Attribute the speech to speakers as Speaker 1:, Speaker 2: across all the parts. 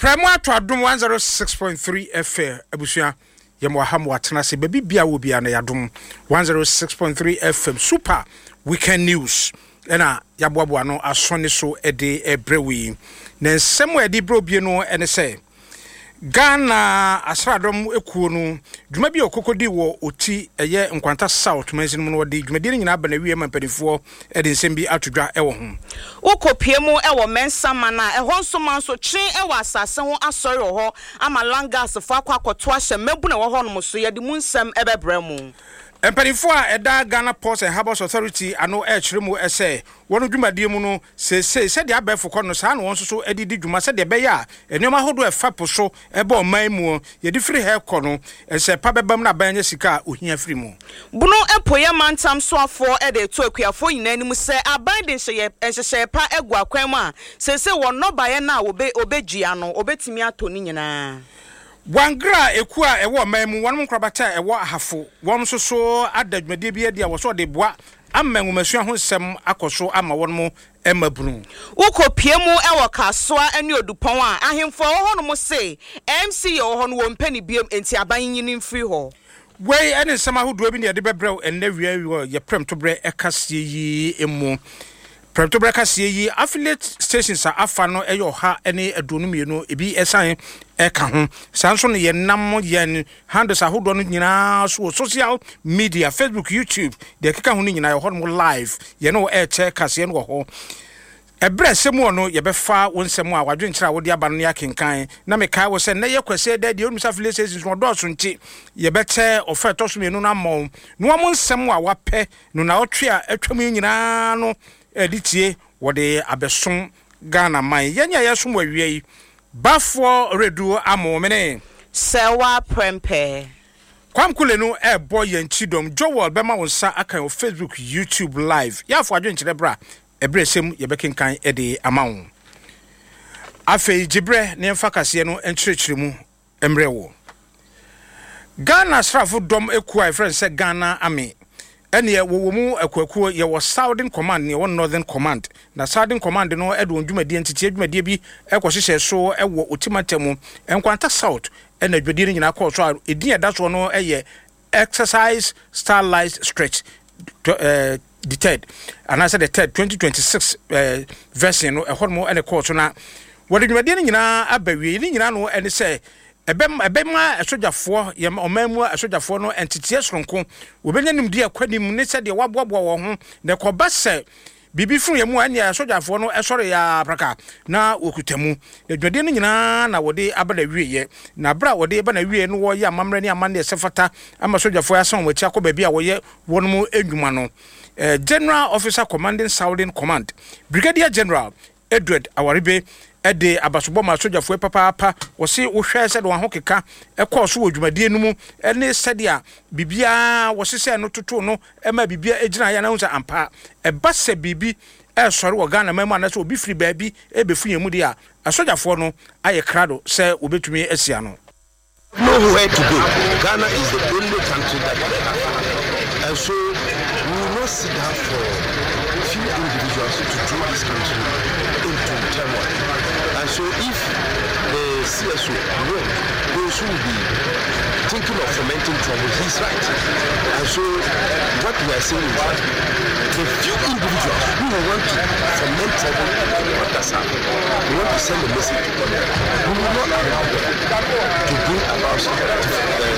Speaker 1: Primo to Adum 106.3 FM Abusua Yamwaham Watanase baby bia will be an Yadum 106.3 FM Super Weekend News. Ena Yabwabuano as Sonny so a day a brewy. Then somewhere di bro bieno and say Ghana asradom ekunu dwumabi okokodi wo oti eye nkwanta south mansin no de dwumadi nyina ba na wie mampanifo e de nsem bi atodwa e wo ho
Speaker 2: ukopiemu e wo mensama na e ho nso manso twen e wo asase ho asori ho amalanga sefo akwakoto ahye mabu na wo ho no so ye de mu nsem e bebrɛ mu
Speaker 1: Empanifo a eda Ghana Ports and Harbours Authority ano e mu ese wonu dwumadie mu no se de abefo kɔ no saa no won so edidi dwuma se de be ya enoma hodo e fapo so e ba oman mu ye di free hair kɔ no ese pa bebam na ban nya sika ohia free mu
Speaker 2: bunu epoye mantam so afo e de to akuafo nyina nimu se aban de hye pa egu akwan mu a se won no baye na obedua no obetimi atoni nyina
Speaker 1: Wangra ekua ewo mamu wonum nkrabata ewo ahafo won so adadwade bia dia wo so de boa ammanwu masua ho nsem akoso ama wonum emabunu
Speaker 2: ukopiemu ewo kasoa ani odupon a ahemfo ho no mo se MC yo ho no wo mpani biem enti aban nyini mfiri ho
Speaker 1: wei ene nsem ahodo bi ne de bebrew enne wiawi ye prem to bre ekasie yi emu prem to bre ekasie yi affiliate stations afa no eyo ha ene adonu mienu ebi esan eka ho sanso no ye nam ye handles ahodo no nyina so social media Facebook YouTube de keka ho nyina ye ho no live ye no e che kase no ho ebre semu no ye befa wonsemu a wadwenkyira wo de aba no yakenkan na me kai wo se na ye kwase da de onumsa affiliates no do so nti ye bete oferto so mienu na mom no am nsemu a wapɛ no na otwe a atwam nyina no editie wo de abesom Ghana man yenya yesom wawie bafo redu amomene
Speaker 2: sewa prempe
Speaker 1: kwamkule no boy yanchidom Joel bema wonsa akan o Facebook YouTube live yafo adwenkyere bra ebresem yebekenkan ede amawo afei gibre ne mfa kase no enkyerechiremu emrewo Ghana srafo dom ekua friend say Ghana Army ene wo mu akwakuo ye wo Southern Command ne wo Northern Command na Southern Command no edo ndwumadi ntiti adwumadi bi ekohyehyɛ so ewo otimatemu enkwanta South ene adwadi nyina kɔ so a edin eda so no eye exercise starlight stretch the third and I said the third 2026 version no ehormo ene kɔ so na wo de dwumadi nyina abawie ni nyina no ene sɛ ebema asojafo ye omamu asojafo no entitie soronko obenya nimdi akwanim ne se de waboabo wo ho ne koba se bibi fun ye mu anya asojafo no esore ya braka na okutamu de dwade no nyina na wode abada wieye na bra wode ba na wieye no wo ye amamre ne amane sefata ama asojafo asan wachi akoba bi a wo ye wonmu edwuma no General Officer Commanding Southern Command Brigadier General Edward Awaribe ede abasoboma sojafo papa wo se wo hwe se de wo hokeka ekọ so wodwumadie no mu ene sede a bibia wo sese no toto no ema bibia ejina ya na hunsa ampa eba se bibi sori wo Ghana mema na se obi firi baabi ebefu yemu de a asojafo no aye krado se obetumi asia no
Speaker 3: nowhere to go. Ghana is the only country that we have, and so we will not sit down for few individuals to throw this country into turmoil. And so if the CSO win, those who will be thinking of fomenting trouble, he's right. And so what we are saying is that the few individuals who want to foment trouble in Wadasa, we want to send a message to them. We will not allow them to bring about problems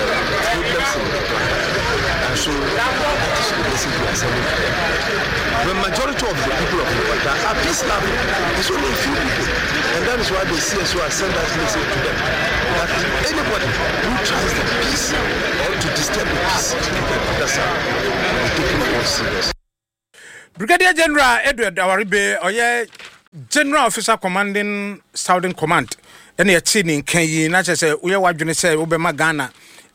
Speaker 3: in the country. And so that is the message we are sending to them. The majority of the people of Rwanda are peace loving. It's only a few people. And that is why the CSO has sent that message to them. That anybody who tries the peace or to disturb the peace in Rwanda will be taken more serious.
Speaker 1: Brigadier General Edward Awaribe oye General Officer Commanding Southern Command ene ye tini kan yi na chese uye wadwene se obema Ghana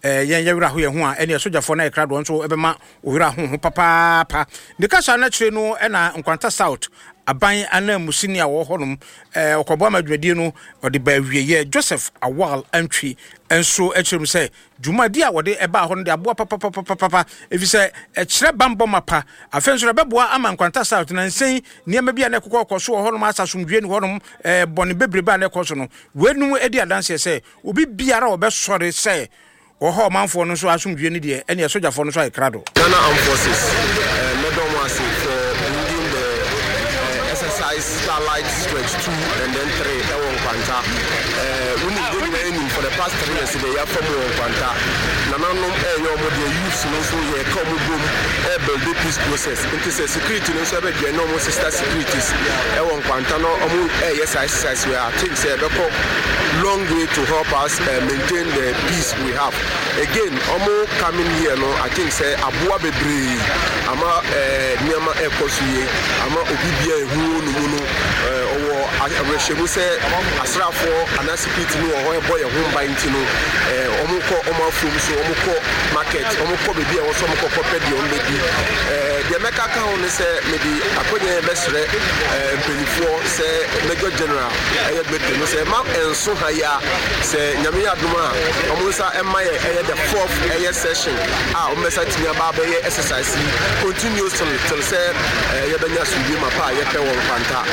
Speaker 1: yen yewra ho ye ho a ene sojafo na ekrado nso ebema owira ho papa pa de kasa na kire no na Nkwanta South aban ana musini a wo honum okobo amadwadi no ode ba wieye Joseph Awal antwi enso echirum se dwumadi a wode eba ho no de aboa papa efise ekire bambo mapa afenso rebeboa ama Nkwanta South na nsen niam bia na kokkoso ho honum asasomdwe ni honum bone bebrebe na ekoso no wenum edi adanse se obi biara obesore se oho manfo no so asomdwe ni de ene sojafo no so ekrado
Speaker 3: Ghana Armed Forces medom was for bringing the exercise Starlight Stretch 2 and then 3 Nkwanta we need for the past 3 years they are from Nkwanta nananom your the youth no so here come boom build the peace process it is a security no so be the normal sister securities Nkwanta no yes exercise we are things say long way to help us maintain the peace we have again coming here no I think say aboa bebre ama niama ekosuye ama obibia ehu no no owo ahwehwemu say asrafo ana security no ho eboy ho mbanti no omukọ omafum so omukọ market omukọ bebi e wo so omukọ kopedi on bebi the meka ka ho ne say maybe akonye besre pelifo say Major General ayebete no say ma enso haya say nyame adoma omusa emaye the 4th session omesa tinya ba be exercise continues till say yebanya subi mapa yepe won Nkwanta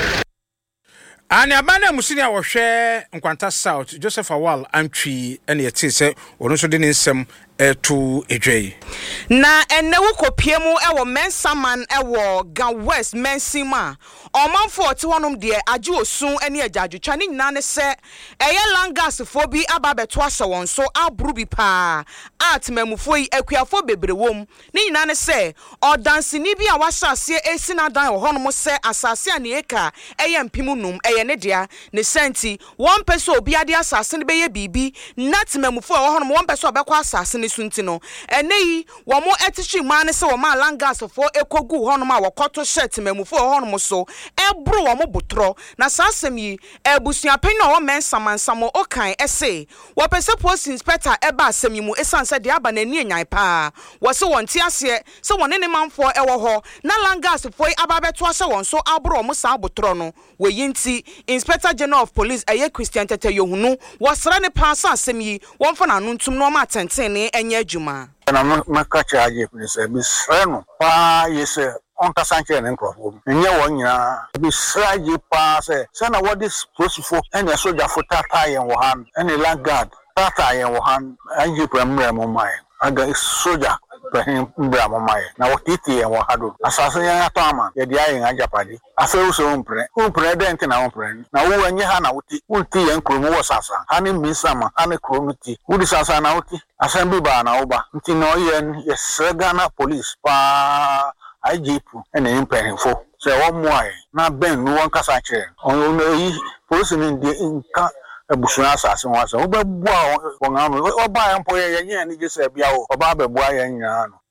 Speaker 1: ani abana musini a wo hwe Nkwanta South Joseph Awal antwi ene yeti se ono so de ne nsem to edwei
Speaker 2: na enne wo kopiemu ewo mensaman ewo Ga West mensima omanfo oti honom de age osun ene agajutwa ne nyina ne se eye langas fo bi ababeto ahye won so aburu bi pa atmamufo yi akuafo bebrewom ne nyina ne se odansini bi a wahase esi na dan honom se asase ane eka eye mpimu num eye ne dia ne senti won pese obi ade asase ne beye bibi natmamufo honom won pese obekọ asase ne suntino eneyi wo mo etichi ma ne se wo ma langas fo ekogu honom a wokoto shirt mamufo honom so ebru wo mo botro na sasem yi ebusuapen no wo mensamansamo okan ese wo pese post inspector eba asem yi mu esanse de aba na ni enyan pa wo se won ti ase se won ne manfo ewo ho na langas fo ababeto ase won so abru wo mo sa botro no we yinti Inspector General of Police eye Christian Tete Yohunu wo sra ne pa asem yi won fa na no ntum no ma tenten ne enye adwuma
Speaker 4: na maka charge police bisra no pa yese onka sanche ne nkrofo enye won nyina bisra je pa se na what is prosifo ene soldier fo tata yen wo han ene land guard tata yen wo han anje pramre mo mai aga soldier pahim mbra mo mai na wotiti yen wo hado asase yan atama ye dia yen ajapade afa so umpre dent na umpre na wo anye ha na wuti yen kromo wo sasa ani misama ani kromo ti wudi sasa na wuti asambi ba na oba nti no yen yes Ghana police pa IGP ene imperinfo se wo moae na ben no won kasa kire on yi police ni de nka ebusuna asase won asa wo ba bua won anu oba yan po ye ni gese bia wo oba ba bua yan nyina no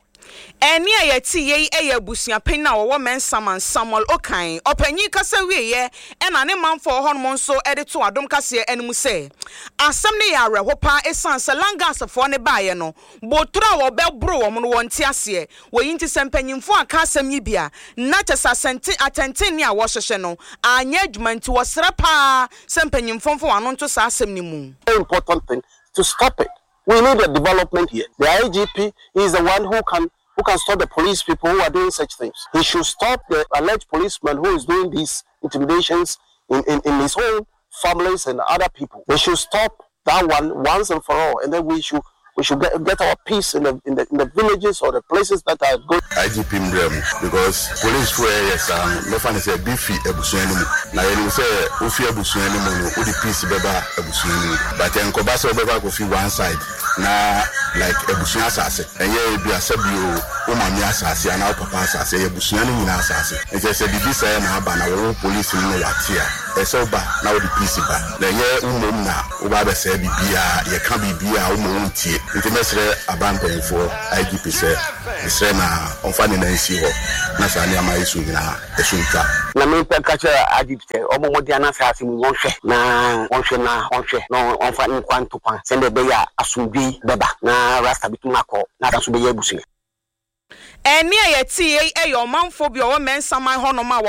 Speaker 2: eni ayeti ye eye busuapen na wo mensaman Samuel Okan opanyi kasa wieye ena ne manfo honom nso ede to adom kase enum se asem ne ya rehopa esanse langas fo ne baaye no botura wo bebro wo no wonte ase woyinti sempanyimfo aka asem yi bia na chesa sente atenten ne a wo hyehye no anya adwumanti wo srepa sempanyimfo fo wano nto sa asem ni mu.
Speaker 5: Important thing to stop it. We need a development here. The IGP is the one who can stop the police people who are doing such things. He should stop the alleged policeman who is doing these intimidations in his own families and other people. They should stop that one once and for all, and then we should get our peace in the villages or the places that are good.
Speaker 3: IGP Mbrem, because police were yes, no fan is a beefy ebusuanimu. Now you say Ufi ebusuanimu, Udi peace beba ebusuanimu. But then Kobasa beba go fi one side. Now like ebusuan sase. And yeah, be a o ma mi asase ana o papa asase ye busua ni nyina asase e se bibi say na aba na wo police ni wate a e se ba na wo di peace ba na ye umom na wo ba be say bibia ye ka bibia wo mo ntie nti mesre abanpanfo IGP say mesre na onfa ni na nsi ho na sa ni ama yesu nyina esunta
Speaker 5: na me pe ka che IGP omo modi ana asase mu wonhwe na onfa ni kwanto kwan se be ya asumbi beba na rasta bitumako na so be ya busu
Speaker 2: eni ayeti eyo manfo bi o mensaman hono ma